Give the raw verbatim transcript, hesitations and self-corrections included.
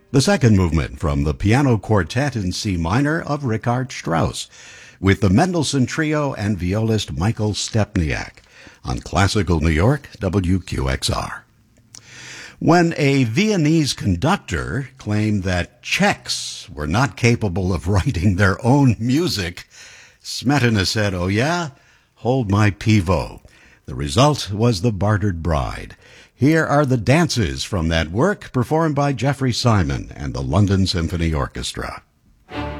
The second movement from the piano quartet in C minor of Richard Strauss, with the Mendelssohn Trio and violist Michael Stepniak on Classical New York, W Q X R. When a Viennese conductor claimed that Czechs were not capable of writing their own music, Smetana said, "Oh yeah? Hold my pivo." The result was The Bartered Bride. Here are the dances from that work performed by Jeffrey Simon and the London Symphony Orchestra.